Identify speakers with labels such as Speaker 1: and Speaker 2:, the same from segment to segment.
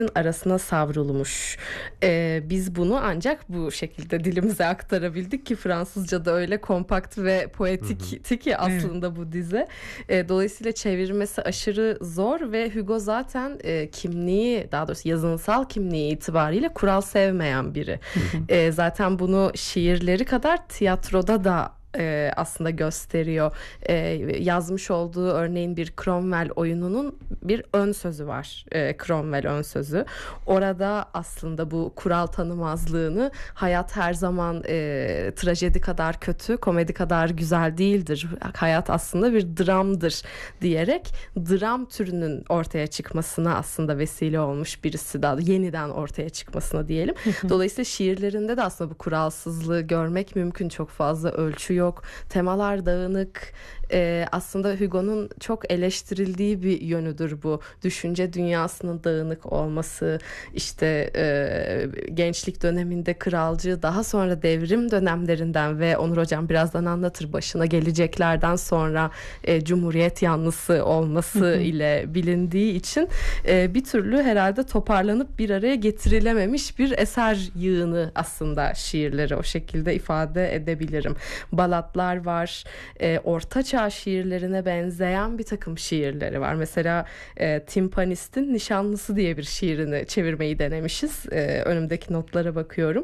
Speaker 1: arasına savrulmuş. Biz bunu ancak bu şekilde dilimize aktarabildik ki Fransızca'da öyle kompakt ve poetikti ki aslında bu dizi. Dolayısıyla çevirmesi aşırı zor ve Hugo zaten kimliği, daha doğrusu yazınsal kimliği itibariyle kural sevmeyen biri. Zaten bunu şiirleri kadar tiyatroda da aslında gösteriyor. Yazmış olduğu örneğin bir Cromwell oyununun bir ön sözü var. Cromwell ön sözü. Orada aslında bu kural tanımazlığını, hayat her zaman trajedi kadar kötü, komedi kadar güzel değildir. Hayat aslında bir dramdır diyerek dram türünün ortaya çıkmasına aslında vesile olmuş birisi, daha yeniden ortaya çıkmasına diyelim. Dolayısıyla şiirlerinde de aslında bu kuralsızlığı görmek mümkün. Çok fazla ölçü yok. Temalar dağınık. Aslında Hugo'nun çok eleştirildiği bir yönüdür bu. Düşünce dünyasının dağınık olması, işte gençlik döneminde kralcı, daha sonra devrim dönemlerinden ve Onur Hocam birazdan anlatır, başına geleceklerden sonra Cumhuriyet yanlısı olması ile bilindiği için bir türlü herhalde toparlanıp bir araya getirilememiş bir eser yığını aslında şiirleri, o şekilde ifade edebilirim. Balatlar var, ortaçağ şiirlerine benzeyen bir takım şiirleri var. Mesela Timpanist'in Nişanlısı diye bir şiirini çevirmeyi denemişiz. Önümdeki notlara bakıyorum.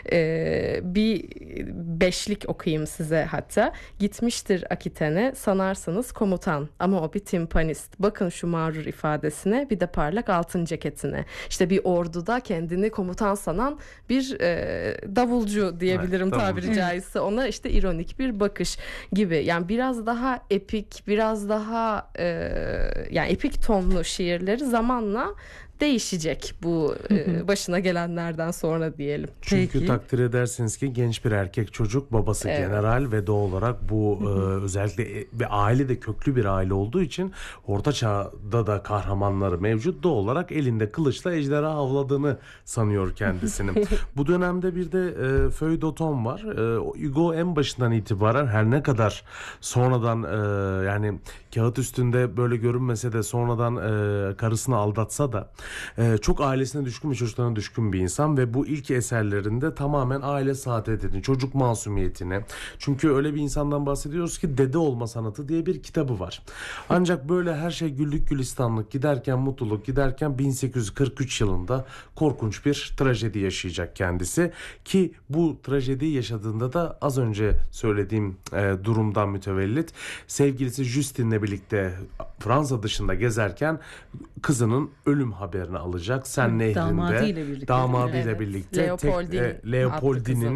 Speaker 1: Bir beşlik okuyayım size hatta. Gitmiştir Akiten'e sanarsanız komutan ama o bir timpanist. Bakın şu mağrur ifadesine, bir de parlak altın ceketine. İşte bir orduda kendini komutan sanan bir davulcu diyebilirim, evet, tabiri caizse. Ona işte ironik bir bakış gibi. Yani biraz daha epik, biraz daha yani epik tonlu şiirleri zamanla değişecek bu başına gelenlerden sonra diyelim.
Speaker 2: Çünkü takdir edersiniz ki genç bir erkek çocuk, babası general ve doğal olarak bu özellikle bir aile de köklü bir aile olduğu için Orta Çağ'da da kahramanları mevcut. Doğal olarak elinde kılıçla ejderha avladığını sanıyor kendisini. Bu dönemde bir de feuilleton var. Hugo en başından itibaren, her ne kadar sonradan yani kağıt üstünde böyle görünmese de sonradan karısını aldatsa da çok ailesine düşkün ve çocuklarına düşkün bir insan ve bu ilk eserlerinde tamamen aile saadetini, çocuk masumiyetini, çünkü öyle bir insandan bahsediyoruz ki Dede Olma Sanatı diye bir kitabı var. Ancak böyle her şey güllük gülistanlık giderken, mutluluk giderken 1843 yılında korkunç bir trajedi yaşayacak kendisi ki bu trajediyi yaşadığında da az önce söylediğim durumdan mütevellit sevgilisi Justin'le birlikte Fransa dışında gezerken kızının ölüm haberini alacak. Sen nehrinde damadıyla birlikte Leopoldin'in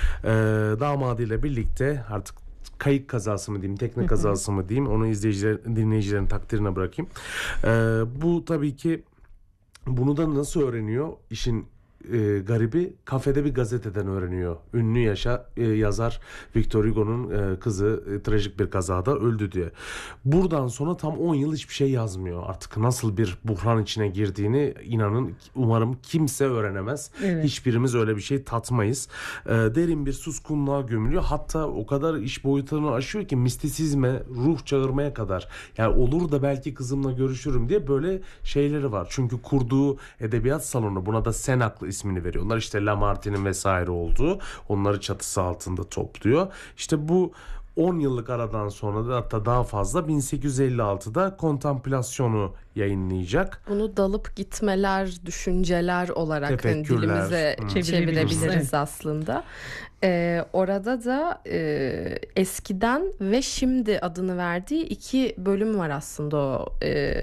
Speaker 2: damadıyla birlikte, artık kayık kazası mı diyeyim, tekne kazası mı diyeyim, onu dinleyicilerin takdirine bırakayım. Bu tabii ki, bunu da nasıl öğreniyor? İşin garibi, kafede bir gazeteden öğreniyor. Ünlü yazar Victor Hugo'nun kızı trajik bir kazada öldü diye. Buradan sonra tam 10 yıl hiçbir şey yazmıyor. Artık nasıl bir buhran içine girdiğini inanın, umarım kimse öğrenemez. Evet. Hiçbirimiz öyle bir şey tatmayız. Derin bir suskunluğa gömülüyor. Hatta o kadar iş boyutlarını aşıyor ki mistisizme, ruh çağırmaya kadar. Yani olur da belki kızımla görüşürüm diye böyle şeyleri var. Çünkü kurduğu edebiyat salonu, buna da Senaklı ismini veriyorlar. İşte Lamartine'in vesaire olduğu, onları çatısı altında topluyor. İşte bu 10 yıllık aradan sonra da, hatta daha fazla, 1856'da Kontemplasyon'u yayınlayacak.
Speaker 1: Bunu dalıp gitmeler, düşünceler olarak dilimize çevirebiliriz aslında. Orada da eskiden ve şimdi adını verdiği 2 bölüm var aslında o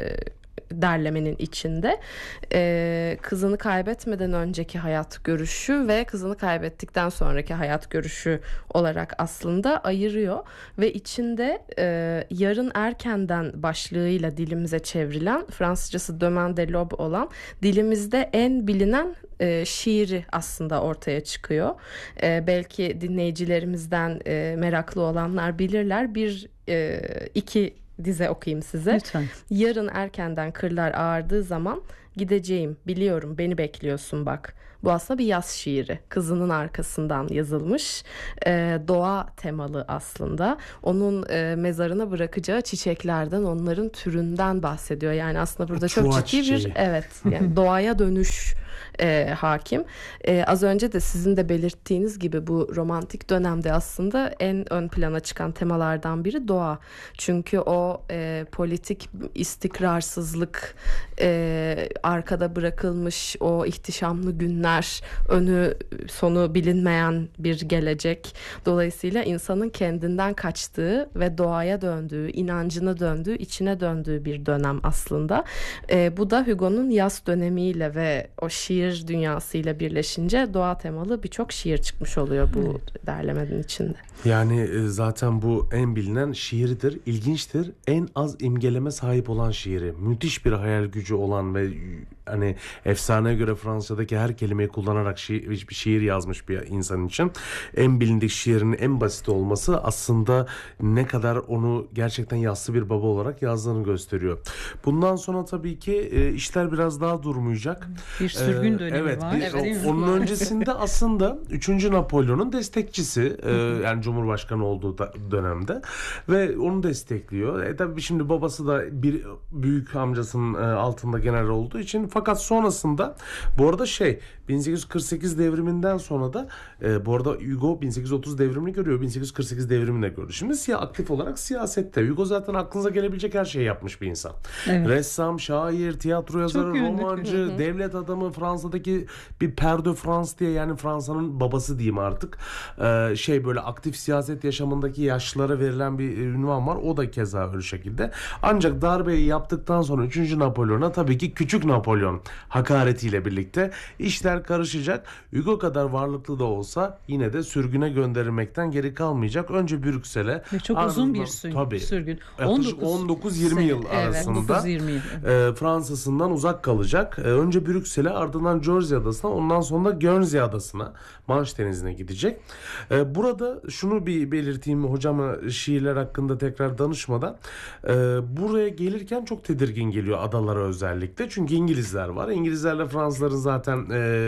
Speaker 1: derlemenin içinde. Kızını kaybetmeden önceki hayat görüşü ve kızını kaybettikten sonraki hayat görüşü olarak aslında ayırıyor ve içinde yarın erkenden başlığıyla dilimize çevrilen, Fransızcası Demain de l'Aube olan, dilimizde en bilinen şiiri aslında ortaya çıkıyor. Belki dinleyicilerimizden meraklı olanlar bilirler. 2 dize okuyayım size.
Speaker 3: Lütfen.
Speaker 1: Yarın erkenden kırlar ağardığı zaman gideceğim, biliyorum, beni bekliyorsun bak. Bu aslında bir yaz şiiri. Kızının arkasından yazılmış. Doğa temalı aslında. Onun mezarına bırakacağı çiçeklerden, onların türünden bahsediyor. Yani aslında burada çok ciddi bir yani doğaya dönüş hakim. Az önce de sizin de belirttiğiniz gibi bu romantik dönemde aslında en ön plana çıkan temalardan biri doğa. Çünkü o politik istikrarsızlık, arkada bırakılmış o ihtişamlı günler, önü sonu bilinmeyen bir gelecek. Dolayısıyla insanın kendinden kaçtığı ve doğaya döndüğü, inancına döndüğü, içine döndüğü bir dönem aslında. Bu da Hugo'nun yaz dönemiyle ve o şiir dünyasıyla birleşince doğa temalı birçok şiir çıkmış oluyor bu derlemenin içinde.
Speaker 2: Yani zaten bu en bilinen şiiridir. İlginçtir. En az imgeleme sahip olan şiiri. Müthiş bir hayal gücü olan ve hani efsaneye göre Fransa'daki her kelimeyi kullanarak bir şiir yazmış bir insan için en bilindik şiirinin en basit olması aslında ne kadar onu gerçekten yassı bir baba olarak yazdığını gösteriyor. Bundan sonra tabii ki işler biraz daha durmayacak.
Speaker 3: Bir sürgün dönemi var.
Speaker 2: Onun öncesinde aslında 3. Napolyon'un destekçisi yani Cumhurbaşkanı olduğu dönemde ve onu destekliyor. Tabii şimdi babası da bir büyük amcasının altında general olduğu için, fakat sonrasında bu arada 1848 devriminden sonra da bu arada Hugo 1830 devrimini görüyor. 1848 devrimini de gördü. Şimdi aktif olarak siyasette. Hugo zaten aklınıza gelebilecek her şeyi yapmış bir insan. Evet. Ressam, şair, tiyatro yazarı, romancı, devlet adamı, Fransa'daki bir Père de France diye, yani Fransa'nın babası diyeyim artık. Böyle aktif siyaset yaşamındaki yaşlılara verilen bir ünvan var. O da keza öyle şekilde. Ancak darbeyi yaptıktan sonra 3. Napolyon'a tabii ki Küçük Napolyon hakaretiyle birlikte işler karışacak. Hugo kadar varlıklı da olsa yine de sürgüne gönderilmekten geri kalmayacak. Önce Brüksel'e.
Speaker 3: Ve çok uzun bir sürgün.
Speaker 2: 19-20 yıl arasında
Speaker 3: 19-20 yıl.
Speaker 2: Fransa'sından uzak kalacak. Önce Brüksel'e, ardından Jersey Adası'na, ondan sonra da Guernsey Adası'na, Manş Denizi'ne gidecek. Burada şunu bir belirteyim hocama, şiirler hakkında tekrar danışmadan. Buraya gelirken çok tedirgin geliyor adalara özellikle. Çünkü İngilizler var. İngilizlerle Fransızların zaten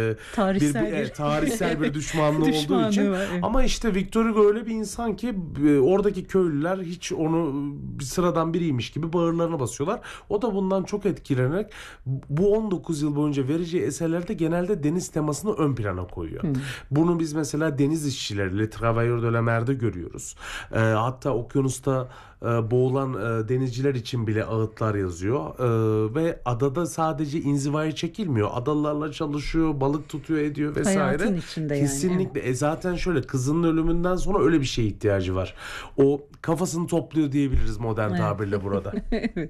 Speaker 2: tarihsel bir düşmanlığı olduğu için. Var, evet. Ama işte Victor Hugo öyle bir insan ki oradaki köylüler hiç onu sıradan biriymiş gibi bağırlarına basıyorlar. O da bundan çok etkilenerek bu 19 yıl boyunca vereceği eserlerde genelde deniz temasını ön plana koyuyor. Bunu biz mesela deniz işçileri, Le Travailleur de la Mer'de görüyoruz. Hatta okyanusta boğulan denizciler için bile ağıtlar yazıyor. Ve adada sadece inzivaya çekilmiyor. Adalılarla çalışıyor, balık tutuyor, ediyor vesaire.
Speaker 3: Hayatın içinde
Speaker 2: kesinlikle.
Speaker 3: Yani. Evet.
Speaker 2: Zaten şöyle, kızının ölümünden sonra öyle bir şeye ihtiyacı var. O kafasını topluyor diyebiliriz modern tabirle burada.
Speaker 3: Evet.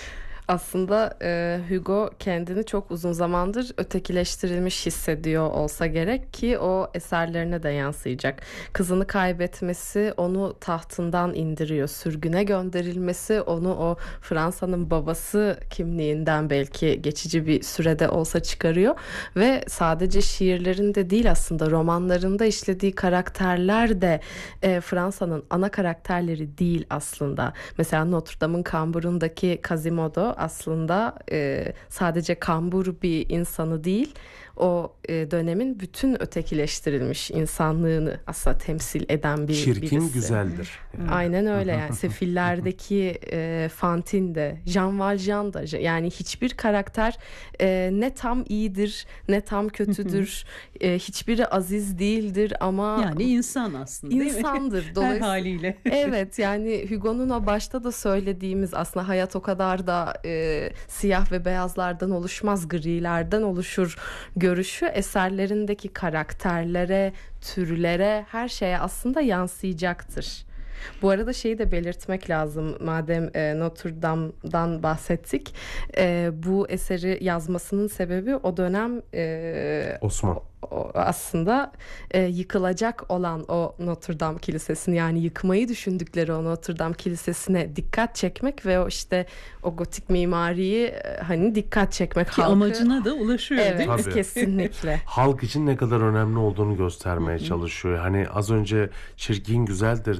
Speaker 1: Aslında Hugo kendini çok uzun zamandır ötekileştirilmiş hissediyor olsa gerek ki o eserlerine de yansıyacak. Kızını kaybetmesi onu tahtından indiriyor. Sürgüne gönderilmesi onu o Fransa'nın babası kimliğinden belki geçici bir sürede olsa çıkarıyor. Ve sadece şiirlerinde değil, aslında romanlarında işlediği karakterler de Fransa'nın ana karakterleri değil aslında. Mesela Notre Dame'ın kamburundaki Quasimodo aslında sadece kambur bir insanı değil, o dönemin bütün ötekileştirilmiş insanlığını aslında temsil eden birisi.
Speaker 2: Çirkin güzeldir.
Speaker 1: Yani. Aynen öyle yani. Sefillerdeki Fantine de, Jean Valjean da, yani hiçbir karakter ne tam iyidir ne tam kötüdür. Hiçbiri aziz değildir ama
Speaker 3: yani insan aslında, değil mi?
Speaker 1: İnsandır.
Speaker 3: Her haliyle.
Speaker 1: Evet, yani Hugo'nun o başta da söylediğimiz aslında hayat o kadar da siyah ve beyazlardan oluşmaz, grilerden oluşur görüşü eserlerindeki karakterlere, türlere, her şeye aslında yansıyacaktır. Bu arada şeyi de belirtmek lazım, madem Notre Dame'dan bahsettik. Bu eseri yazmasının sebebi o dönem
Speaker 2: Osman.
Speaker 1: Aslında yıkılacak olan o Notre Dame Kilisesi'ni, yani yıkmayı düşündükleri o Notre Dame Kilisesi'ne dikkat çekmek ve o işte o gotik mimariyi hani dikkat çekmek.
Speaker 3: Ki amacına da ulaşıyor,
Speaker 1: evet,
Speaker 3: değil mi?
Speaker 2: Tabii.
Speaker 1: Kesinlikle.
Speaker 2: Halk için ne kadar önemli olduğunu göstermeye çalışıyor. Hani az önce çirkin güzeldir dediğim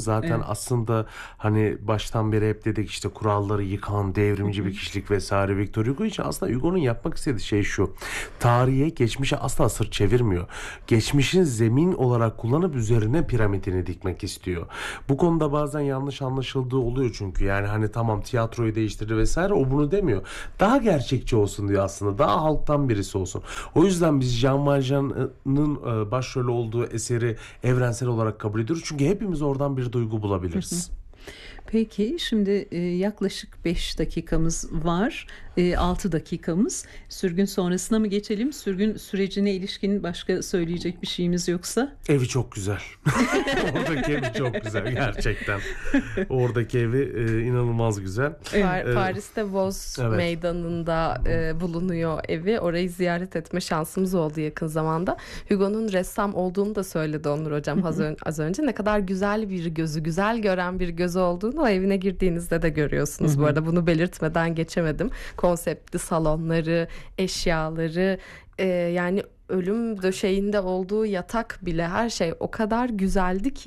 Speaker 2: zaten
Speaker 3: Evet.
Speaker 2: aslında hani baştan beri hep dedik işte kuralları yıkan devrimci bir kişilik vesaire Victor Hugo için aslında Hugo'nun yapmak istediği şey şu. Tarihe, geçmişe asla sırt çevirmiyor. Geçmişin zemin olarak kullanıp üzerine piramidini dikmek istiyor. Bu konuda bazen yanlış anlaşıldığı oluyor çünkü. Yani hani tamam tiyatroyu değiştirdi vesaire, o bunu demiyor. Daha gerçekçi olsun diyor aslında. Daha halktan birisi olsun. O yüzden biz Jean Valjean'ın başrolü olduğu eseri evrensel olarak kabul ediyoruz. Çünkü hepimiz oradan bir duygu bulabiliriz.
Speaker 3: Peki şimdi yaklaşık 5 dakikamız var. 6 dakikamız. Sürgün sonrasına mı geçelim? Sürgün sürecine ilişkin başka söyleyecek bir şeyimiz yoksa?
Speaker 2: Evi çok güzel. Oradaki evi çok güzel gerçekten. Oradaki evi inanılmaz güzel.
Speaker 1: Paris'te Vos
Speaker 2: Evet.
Speaker 1: Meydanı'nda bulunuyor evi. Orayı ziyaret etme şansımız oldu yakın zamanda. Hugo'nun ressam olduğunu da söyledi Onur Hocam az önce. Ne kadar güzel bir gözü, güzel gören bir gözü olduğunu o evine girdiğinizde de görüyorsunuz. Bu arada bunu belirtmeden geçemedim. Konseptli salonları, eşyaları, yani ölüm döşeğinde olduğu yatak bile, her şey o kadar güzeldi ki